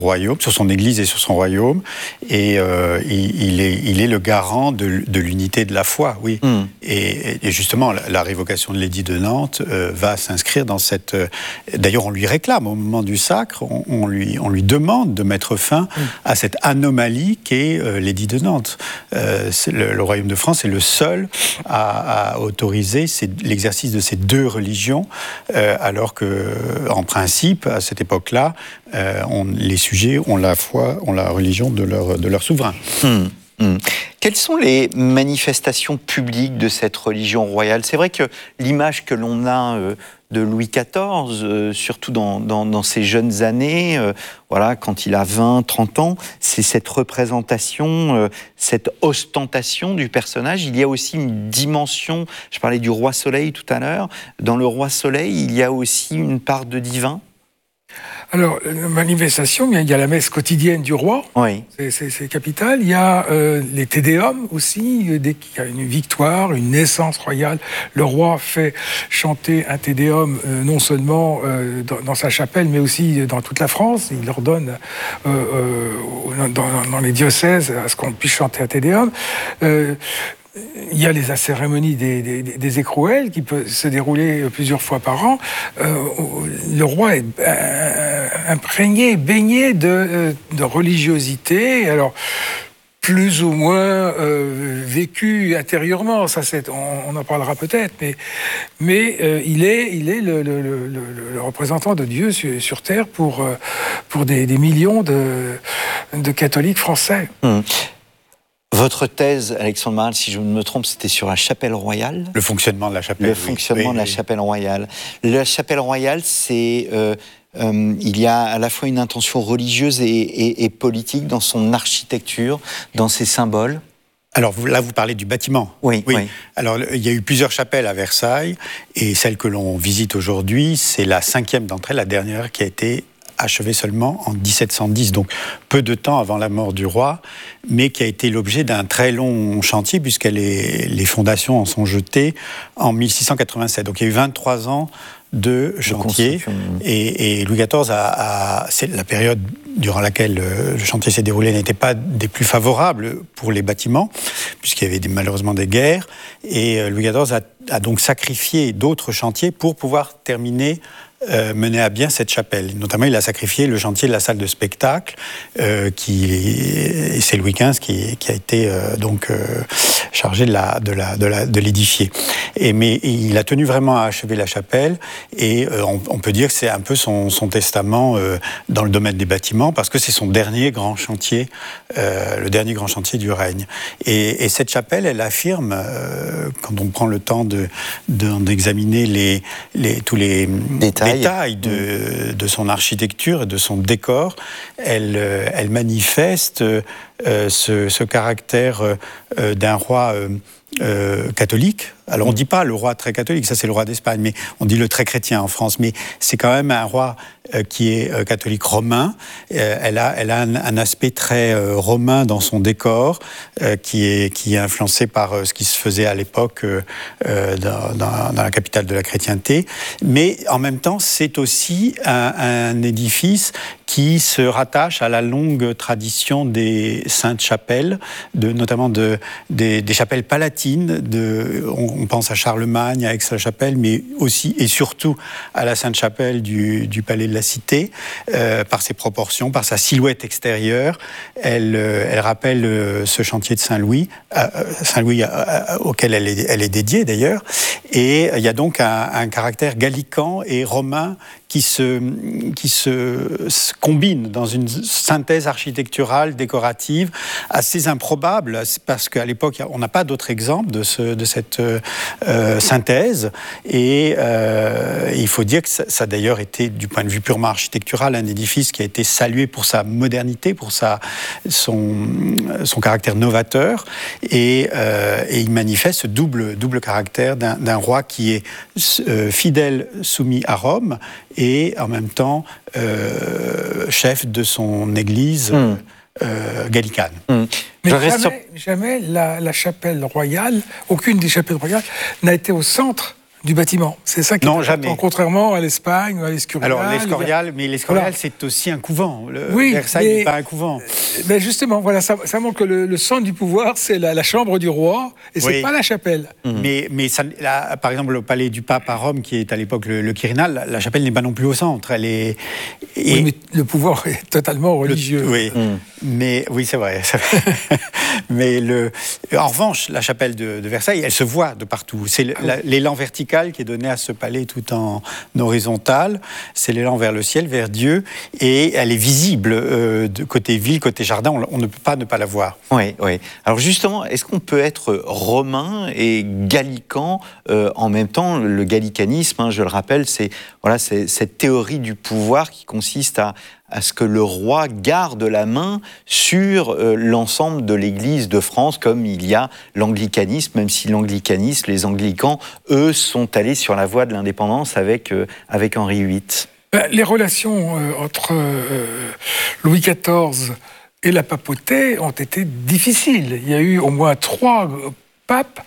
royaume, sur son église et sur son royaume, et il est le garant de l'unité de la foi, oui. Et justement, la révocation de l'édit de Nantes va s'inscrire dans cette... D'ailleurs, on lui réclame, au moment du sacre, on lui demande de mettre fin à cette anomalie qu'est l'édit de Nantes. Le royaume de France est le seul à autoriser l'exercice de ces deux religions, alors que, en principe, à cette époque-là, les sujets ont la foi, ont la religion de leur souverain. Quelles sont les manifestations publiques de cette religion royale? C'est vrai que l'image que l'on a de Louis XIV, surtout dans ses jeunes années, voilà, quand il a 20, 30 ans, c'est cette représentation, cette ostentation du personnage. Il y a aussi une dimension, je parlais du roi Soleil tout à l'heure, dans le roi Soleil, il y a aussi une part de divin. Alors, la manifestation, il y a la messe quotidienne du roi, oui. C'est capital. Il y a les Tédéums aussi, dès qu'il y a une victoire, une naissance royale, le roi fait chanter un Tédéum non seulement dans sa chapelle, mais aussi dans toute la France. Il ordonne dans les diocèses à ce qu'on puisse chanter un Tédéum. Il y a les cérémonies des écrouelles qui peuvent se dérouler plusieurs fois par an. Le roi est imprégné, baigné de religiosité. Alors, plus ou moins vécu intérieurement, ça on en parlera peut-être, mais il est le représentant de Dieu sur terre pour des millions de catholiques français. Votre thèse, Alexandre Marral, si je ne me trompe, c'était sur la chapelle royale. Le fonctionnement de la chapelle. Le fonctionnement de la chapelle royale. La chapelle royale, c'est... il y a à la fois une intention religieuse et politique dans son architecture, dans ses symboles. Alors là, vous parlez du bâtiment. Oui. Alors, il y a eu plusieurs chapelles à Versailles, et celle que l'on visite aujourd'hui, c'est la 5e d'entre elles, la dernière, qui a été achevée seulement en 1710, donc peu de temps avant la mort du roi, mais qui a été l'objet d'un très long chantier, puisque les fondations en sont jetées en 1687. Donc il y a eu 23 ans de chantier, et Louis XIV c'est la période durant laquelle le chantier s'est déroulé n'était pas des plus favorables pour les bâtiments, puisqu'il y avait malheureusement des guerres, et Louis XIV a donc sacrifié d'autres chantiers pour pouvoir mener à bien cette chapelle. Notamment, il a sacrifié le chantier de la salle de spectacle, et c'est Louis XV qui a été chargé de l'édifier. Mais il a tenu vraiment à achever la chapelle, et on peut dire que c'est un peu son testament dans le domaine des bâtiments, parce que c'est son dernier grand chantier, le dernier grand chantier du règne. Et cette chapelle, elle affirme, quand on prend le temps d'examiner tous les détails de son architecture et de son décor, elle manifeste ce caractère d'un roi catholique. Alors on ne dit pas le roi très catholique, ça c'est le roi d'Espagne, mais on dit le très chrétien en France, mais c'est quand même un roi qui est catholique romain. Elle a un aspect très romain dans son décor, qui est influencé par ce qui se faisait à l'époque dans la capitale de la chrétienté. Mais en même temps, c'est aussi un édifice qui se rattache à la longue tradition des saintes chapelles, notamment des chapelles palatines. On pense à Charlemagne, à Aix-la-Chapelle, mais aussi et surtout à la Sainte-Chapelle du Palais de la Cité, par ses proportions, par sa silhouette extérieure. Elle rappelle ce chantier de Saint-Louis, auquel elle est dédiée d'ailleurs. Et il y a donc un caractère gallican et romain qui se combine dans une synthèse architecturale, décorative, assez improbable, parce qu'à l'époque, on n'a pas d'autre exemple de cette synthèse. Et il faut dire que ça a d'ailleurs été, du point de vue purement architectural, un édifice qui a été salué pour sa modernité, pour son caractère novateur. Et il manifeste ce double caractère d'un roi qui est fidèle, soumis à Rome, et en même temps chef de son église gallicane. Mais jamais la chapelle royale, aucune des chapelles royales n'a été au centre du bâtiment. C'est ça qui est important, jamais. Contrairement à l'Espagne ou à l'Escurial. Alors l'Escorial, mais l'Escorial, c'est aussi un couvent. Versailles n'est pas un couvent. Mais justement, voilà, ça montre que le centre du pouvoir, c'est la chambre du roi, et c'est pas la chapelle. Mais ça, là, par exemple, le palais du pape à Rome, qui est à l'époque le Quirinal, la chapelle n'est pas non plus au centre. Elle est... Oui, mais le pouvoir est totalement religieux. Mais oui, c'est vrai. Mais en revanche, la chapelle de Versailles, elle se voit de partout. C'est l'élan vertical qui est donné à ce palais tout en horizontal. C'est l'élan vers le ciel, vers Dieu, et elle est visible de côté ville, côté jardin. On ne peut pas ne pas la voir. Oui. Alors justement, est-ce qu'on peut être romain et gallican en même temps? Le gallicanisme, je le rappelle, c'est cette théorie du pouvoir qui consiste à ce que le roi garde la main sur l'ensemble de l'Église de France, comme il y a l'anglicanisme, même si l'anglicanisme, les anglicans, eux, sont allés sur la voie de l'indépendance avec Henri VIII. Les relations entre Louis XIV et la papauté ont été difficiles. Il y a eu au moins 3 papes.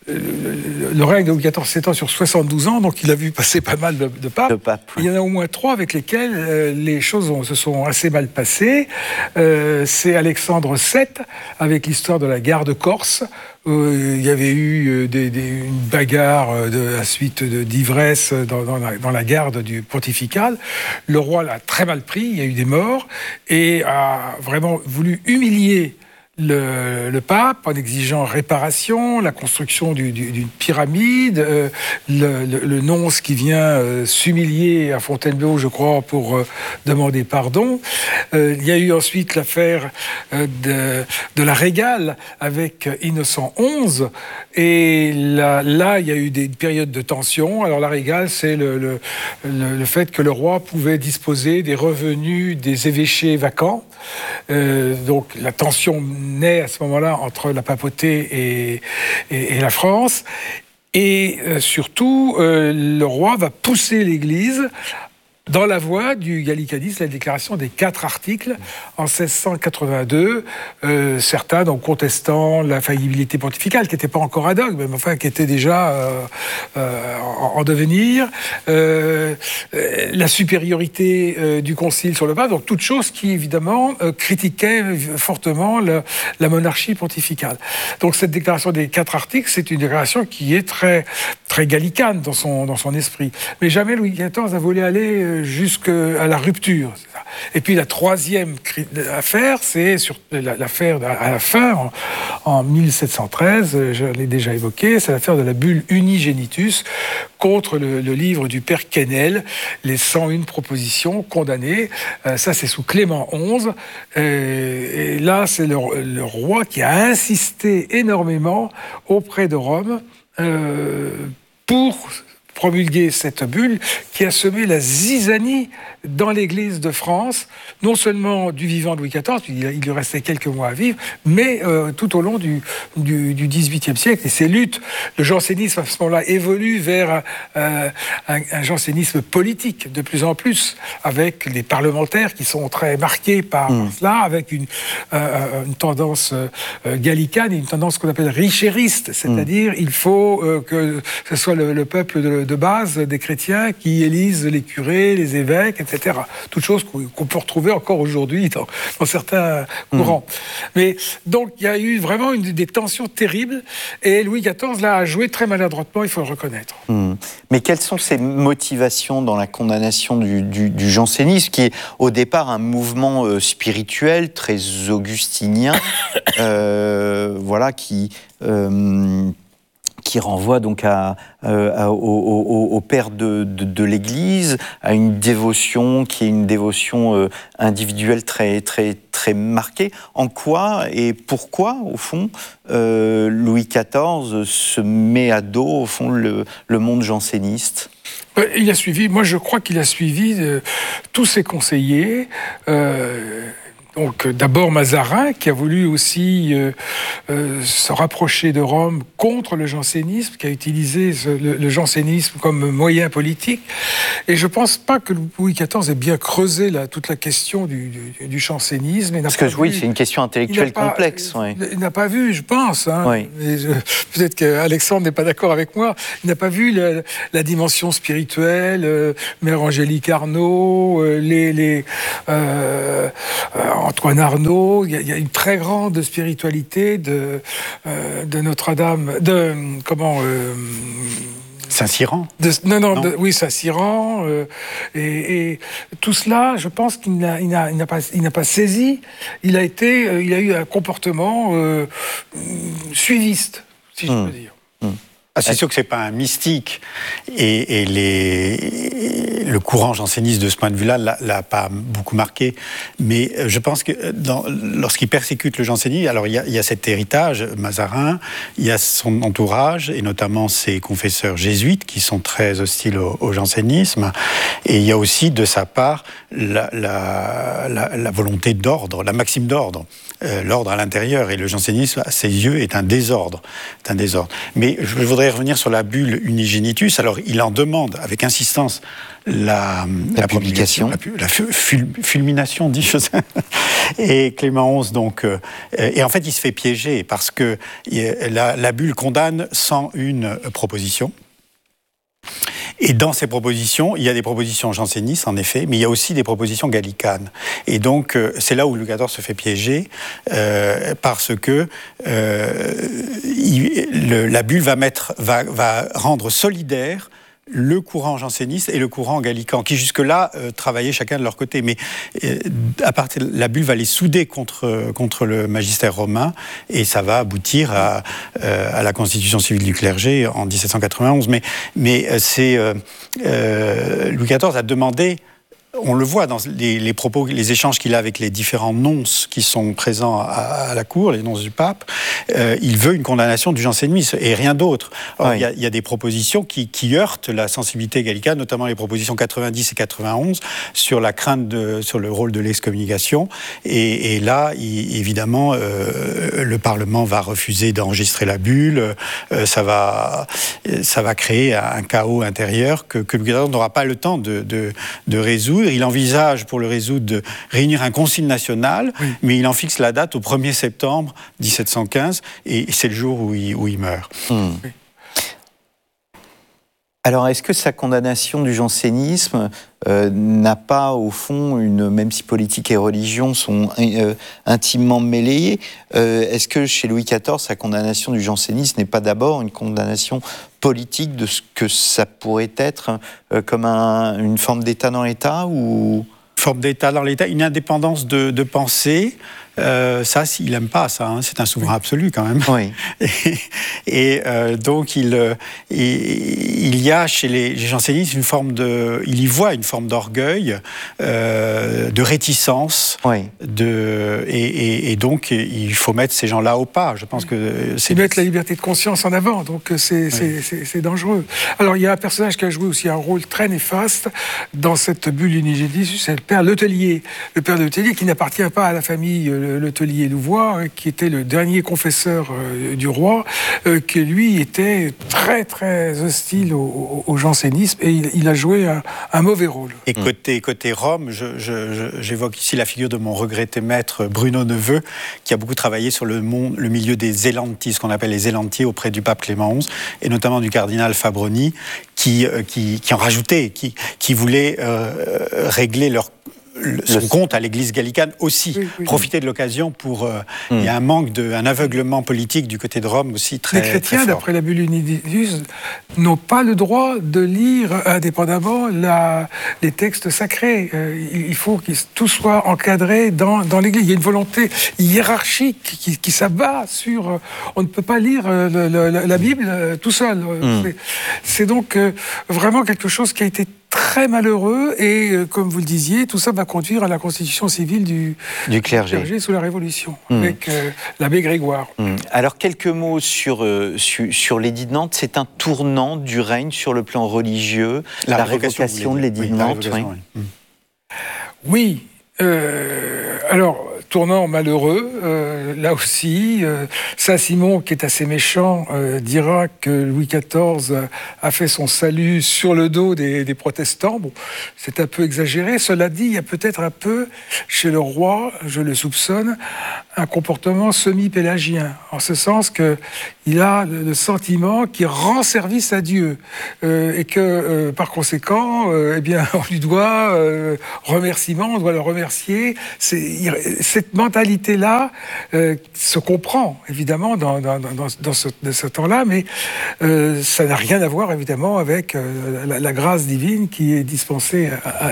Le règne de Louis XIV s'étend sur 72 ans, donc il a vu passer pas mal de papes. Il y en a au moins 3 avec lesquels les choses se sont assez mal passées. C'est Alexandre VII, avec l'histoire de la garde corse. Il y avait eu une bagarre à la suite d'ivresse dans la garde du pontifical. Le roi l'a très mal pris, il y a eu des morts, et a vraiment voulu humilier le pape en exigeant réparation, la construction d'une pyramide, le nonce qui vient s'humilier à Fontainebleau, je crois, pour demander pardon. Il y a eu ensuite l'affaire de la Régale avec Innocent XI, et là il y a eu des périodes de tension. Alors la Régale, c'est le fait que le roi pouvait disposer des revenus des évêchés vacants. Donc la tension naît à ce moment-là entre la papauté et la France. Et surtout, le roi va pousser l'Église dans la voie du gallicanisme, la déclaration des 4 articles en 1682, certains donc contestant la faillibilité pontificale, qui n'était pas encore un dogme, mais enfin qui était déjà en devenir, la supériorité du concile sur le pape, donc toutes choses qui évidemment critiquaient fortement la monarchie pontificale. Donc cette déclaration des 4 articles, c'est une déclaration qui est très, très gallicane dans son esprit. Mais jamais Louis XIV a voulu aller jusqu'à la rupture. Et puis la 3e affaire, c'est l'affaire à la fin, en 1713, je l'ai déjà évoqué, c'est l'affaire de la bulle Unigenitus contre le livre du père Quesnel, les 101 propositions condamnées. Ça, c'est sous Clément XI. Et là, c'est le roi qui a insisté énormément auprès de Rome pour promulguer cette bulle qui a semé la zizanie dans l'Église de France, non seulement du vivant de Louis XIV, il lui restait quelques mois à vivre, mais tout au long du XVIIIe siècle. Et ces luttes, le jansénisme à ce moment-là évolue vers un jansénisme politique de plus en plus, avec les parlementaires qui sont très marqués par cela, avec une tendance gallicane et une tendance qu'on appelle richériste, c'est-à-dire il faut que ce soit le peuple de base des chrétiens qui élisent les curés, les évêques, etc. Toutes choses qu'on peut retrouver encore aujourd'hui dans certains courants. Mais donc il y a eu vraiment des tensions terribles, et Louis XIV là a joué très maladroitement, il faut le reconnaître. Mais quelles sont ses motivations dans la condamnation du jansénisme, qui est au départ un mouvement spirituel très augustinien, qui renvoie donc au père de l'Église, à une dévotion qui est une dévotion individuelle très, très, très marquée. En quoi et pourquoi, au fond, Louis XIV se met à dos, au fond, le monde janséniste ? Il a suivi, moi je crois qu'il a suivi tous ses conseillers. Donc d'abord Mazarin, qui a voulu aussi se rapprocher de Rome contre le jansénisme, qui a utilisé le jansénisme comme moyen politique. Et je ne pense pas que Louis XIV ait bien creusé toute la question du jansénisme. Parce que oui, c'est une question intellectuelle complexe. Il n'a pas vu, je pense. Hein, oui. Peut-être qu'Alexandre n'est pas d'accord avec moi. Il n'a pas vu la dimension spirituelle, Mère Angélique Arnauld, Antoine Arnauld. Il y a une très grande spiritualité de Notre-Dame, Saint-Cyran. Oui, Saint-Cyran. Et tout cela, je pense qu'il n'a pas saisi. Il a eu un comportement suiviste, si je peux dire. C'est sûr que c'est pas un mystique et le courant janséniste de ce point de vue-là l'a pas beaucoup marqué, mais je pense que lorsqu'il persécute le jansénisme, alors il y a cet héritage Mazarin, il y a son entourage et notamment ses confesseurs jésuites qui sont très hostiles au jansénisme, et il y a aussi de sa part la volonté d'ordre, la maxime d'ordre. L'ordre à l'intérieur, et le jansénisme, à ses yeux, est un désordre. Mais je voudrais revenir sur la bulle Unigenitus. Alors, il en demande avec insistance la publication, la fulmination, dit Joseph. Et Clément XI, donc... et en fait, il se fait piéger, parce que la bulle condamne 101 propositions. Et dans ces propositions, il y a des propositions jansénistes, en effet, mais il y a aussi des propositions gallicanes. Et donc, c'est là où Louis XIV se fait piéger, parce que la bulle va rendre solidaire le courant janséniste et le courant gallican, qui jusque-là travaillaient chacun de leur côté. Mais la bulle va les souder contre le magistère romain, et ça va aboutir à la constitution civile du clergé en 1791. Mais Louis XIV a demandé... On le voit dans les propos, les échanges qu'il a avec les différents nonces qui sont présents à la cour, les nonces du pape. Il veut une condamnation du jansénisme et rien d'autre. Il y a des propositions qui heurtent la sensibilité gallicane, notamment les propositions 90 et 91 sur la crainte sur le rôle de l'excommunication. Et là, évidemment, le Parlement va refuser d'enregistrer la bulle. Ça va créer un chaos intérieur que Louis XIV n'aura pas le temps de résoudre. Il envisage, pour le résoudre, de réunir un concile national, mais il en fixe la date au 1er septembre 1715, et c'est le jour où il meurt. Alors, est-ce que sa condamnation du jansénisme n'a pas, au fond, même si politique et religion sont intimement mêlées, est-ce que chez Louis XIV, sa condamnation du jansénisme n'est pas d'abord une condamnation politique de ce que ça pourrait être comme une forme d'État dans l'État ou... Forme d'État dans l'État, une indépendance de pensée. Ça, il n'aime pas ça. Hein, c'est un souverain absolu quand même. Oui. Donc il y a chez les jansénistes il y voit une forme d'orgueil, de réticence, et donc il faut mettre ces gens-là au pas. Je pense que c'est mettre la liberté de conscience en avant. Donc c'est dangereux. Alors il y a un personnage qui a joué aussi un rôle très néfaste dans cette bulle Unigenitus, c'est le père Letellier. Le père Letellier qui n'appartient pas à la famille Letellier-Louvois, qui était le dernier confesseur du roi, qui lui était très très hostile au jansénisme, et il a joué un mauvais rôle. Et côté Rome, j'évoque ici la figure de mon regretté maître Bruno Neveu, qui a beaucoup travaillé sur le milieu des zélantis, ce qu'on appelle les zélantiers auprès du pape Clément XI, et notamment du cardinal Fabroni, qui en rajoutait, qui voulait régler son compte à l'Église gallicane aussi, profiter de l'occasion pour... Il y a un aveuglement politique du côté de Rome aussi très fort. Les chrétiens, d'après la bulle Unigenitus, n'ont pas le droit de lire indépendamment les textes sacrés. Il faut que tout soit encadré dans l'Église. Il y a une volonté hiérarchique qui s'abat sur... On ne peut pas lire la Bible tout seul. C'est donc vraiment quelque chose qui a été très malheureux, et comme vous le disiez, tout ça va conduire à la constitution civile du clergé sous la Révolution, avec l'abbé Grégoire. Alors, quelques mots sur l'édit de Nantes. C'est un tournant du règne sur le plan religieux, la révocation de l'édit de Nantes. Oui. Alors, tournant malheureux. Là aussi, Saint-Simon, qui est assez méchant, dira que Louis XIV a fait son salut sur le dos des protestants. Bon, c'est un peu exagéré. Cela dit, il y a peut-être un peu, chez le roi, je le soupçonne, un comportement semi-pélagien, en ce sens qu'il a le sentiment qu'il rend service à Dieu et que, par conséquent, eh bien, on lui doit remerciement, on doit le remercier. Cette mentalité-là se comprend, évidemment, dans ce temps-là, mais ça n'a rien à voir, évidemment, avec la grâce divine qui est dispensée à